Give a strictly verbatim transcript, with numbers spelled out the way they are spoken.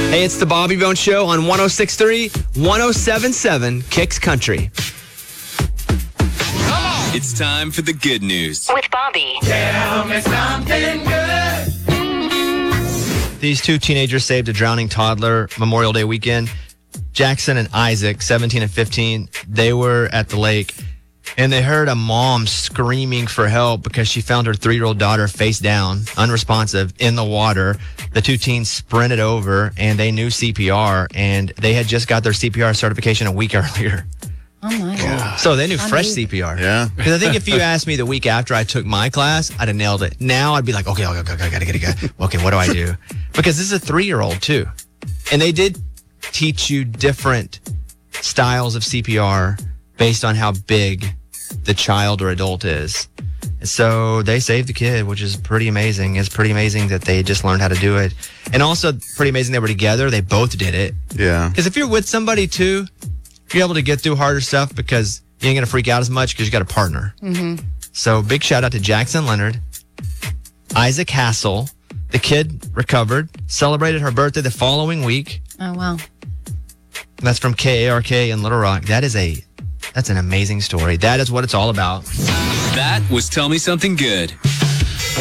Hey, it's the Bobby Bones Show on one oh six point three, one oh seven point seven Kicks Country. It's time for the good news. With Bobby. Tell me something good. These two teenagers saved a drowning toddler Memorial Day weekend. Jackson and Isaac, seventeen and fifteen, they were at the lake and they heard a mom screaming for help because she found her three-year-old daughter face down, unresponsive, in the water. The two teens sprinted over and they knew C P R, and they had just got their C P R certification a week earlier. Oh, my God. So they knew fresh Amazing. C P R. Yeah. Because I think if you asked me the week after I took my class, I'd have nailed it. Now I'd be like, okay, okay, okay, okay, gotta get it, gotta. Okay, what do I do? Because this is a three-year-old too. And they did teach you different styles of C P R based on how big the child or adult is. So they saved the kid, which is pretty amazing. It's pretty amazing that they just learned how to do it. And also pretty amazing they were together. They both did it. Yeah. Because if you're with somebody too, you're able to get through harder stuff because you ain't going to freak out as much because you got a partner. Mm-hmm. So big shout out to Jackson Leonard, Isaac Hassel. The kid recovered, celebrated her birthday the following week. Oh, wow. That's from K A R K in Little Rock. That is a, that's an amazing story. That is what it's all about. That was Tell Me Something Good.